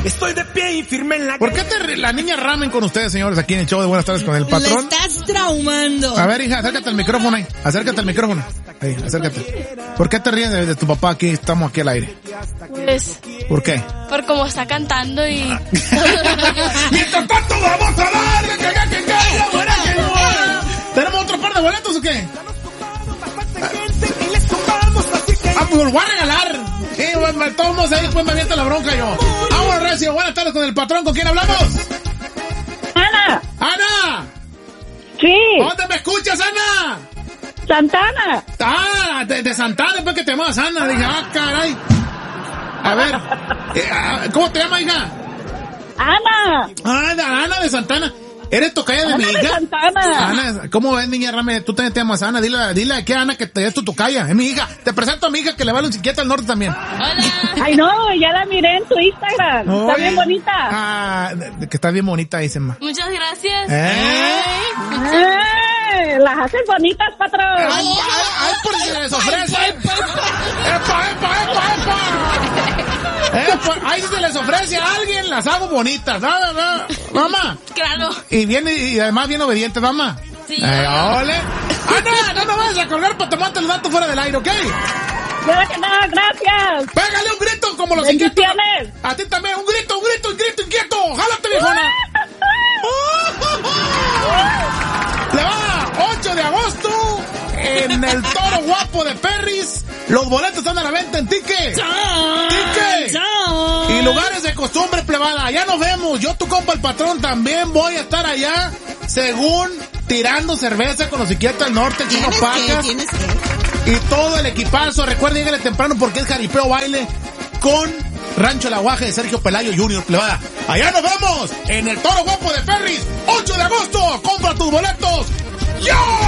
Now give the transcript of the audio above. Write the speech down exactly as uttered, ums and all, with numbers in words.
Estoy de pie y firme en la... ¿Por qué te, la niña ramen con ustedes, señores, aquí en el show de Buenas Tardes con el Patrón? La estás traumando. A ver, hija, acércate al micrófono ahí. Acércate al micrófono. Ahí, acércate. ¿Por qué te ríes de, de tu papá aquí? Estamos aquí al aire. Pues... ¿Por qué? Por cómo está cantando y... ¡Mientras tanto vamos a darle! ¡Que que que que buena que buena! ¿Tenemos otro par de boletos o qué? Ah, pues los voy a regalar. Sí, me tomo ahí, después me avienta la bronca yo. Vamos, Recio, buenas tardes con el Patrón. ¿Con quién hablamos? Ana. ¡Ana! Sí. ¿Dónde me escuchas, Ana? Santana. Ah, de, de Santana, después que te llamas Ana. Dije, ah, caray. A ver, eh, ¿cómo te llamas, hija? Ana. Ana, Ana de Santana. ¿Eres tocaya de Ana mi de hija? Santana. Ana, ¿cómo ves, niña Rame? Tú también te llamas Ana. Dile, dile aquí a Ana que te es tu tocaya. Es mi hija. Te presento a mi hija que le va a la Chiquita al norte también. Hola. Ay, no, ya la miré en tu Instagram. Oye. Está bien bonita. Ah, que está bien bonita, dicen ma. Muchas gracias. ¿Eh? Eh, las haces bonitas, patrón. Ay, ay, ay, por si les ofrece. ¡Epa, epa, epa, epa! Eh, pues, ahí se les ofrece a alguien, las hago bonitas. Nada, nada. Mamá. Claro. Y bien, y además bien obediente, mamá. Sí. Eh, ole. Ana, no nos vayas a colgar para tomarte los datos fuera del aire, ¿ok? Claro que no, gracias. Pégale un grito como los inquietos. Bendiciones. A ti también, un grito, un grito, un grito inquieto. ¡Jálate, viejona! Le va ocho de agosto en el Toro Guapo de Perris. Los boletos están a la venta en Ticket. Ticket. Y lugares de costumbre, plebada. Allá nos vemos. Yo, tu compa, el Patrón, también voy a estar allá, según tirando cerveza con los Inquietos del Norte, Chino Pacas. ¿Tienes que? Y todo el equipazo. Recuerden, lléguenle temprano porque es jaripeo baile con Rancho El Aguaje de Sergio Pelayo junior, plebada. Allá nos vemos en el Toro Guapo de Perris, ocho de agosto. Compra tus boletos. ¡Yo!